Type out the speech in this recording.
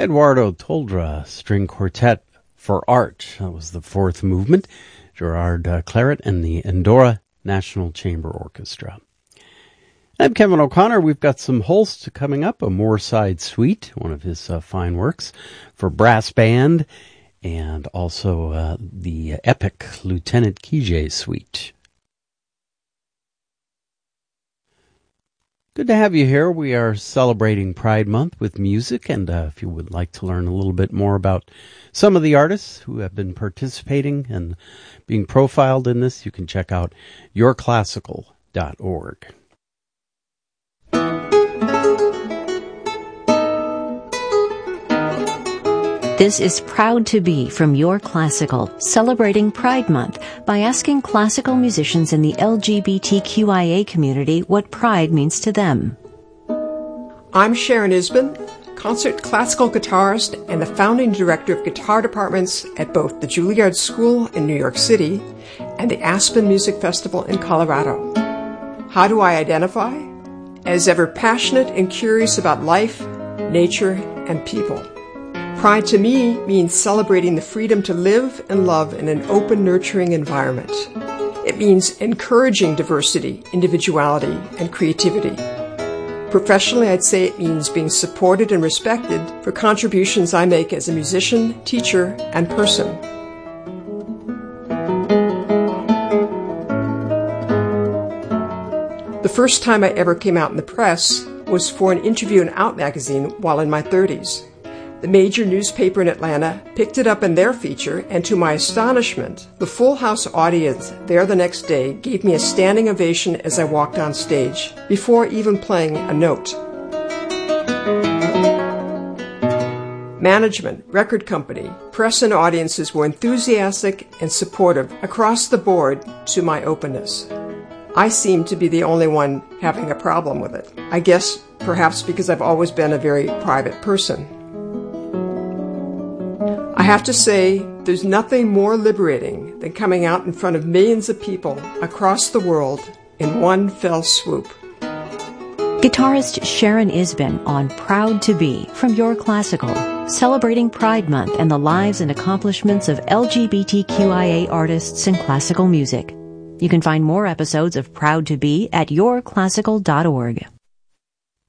Eduardo Toldra String Quartet for Art. That was the fourth movement. Gerard Claret and the Andorra National Chamber Orchestra. I'm Kevin O'Connor. We've got some Holst coming up, a Moorside Suite, one of his fine works for brass band, and also the epic Lieutenant Kijé Suite. Good to have you here. We are celebrating Pride Month with music, and if you would like to learn a little bit more about some of the artists who have been participating and being profiled in this, you can check out yourclassical.org. This is Proud to Be from Your Classical, celebrating Pride Month by asking classical musicians in the LGBTQIA community what pride means to them. I'm Sharon Isbin, concert classical guitarist and the founding director of guitar departments at both the Juilliard School in New York City and the Aspen Music Festival in Colorado. How do I identify? As ever passionate and curious about life, nature, and people. Pride to me means celebrating the freedom to live and love in an open, nurturing environment. It means encouraging diversity, individuality, and creativity. Professionally, I'd say it means being supported and respected for contributions I make as a musician, teacher, and person. The first time I ever came out in the press was for an interview in Out magazine while in my 30s. The major newspaper in Atlanta picked it up in their feature, and to my astonishment, the Full House audience there the next day gave me a standing ovation as I walked on stage, before even playing a note. Management, record company, press and audiences were enthusiastic and supportive across the board to my openness. I seemed to be the only one having a problem with it. I guess perhaps because I've always been a very private person. I have to say, there's nothing more liberating than coming out in front of millions of people across the world in one fell swoop. Guitarist Sharon Isbin on Proud to Be from Your Classical, celebrating Pride Month and the lives and accomplishments of LGBTQIA artists in classical music. You can find more episodes of Proud to Be at yourclassical.org.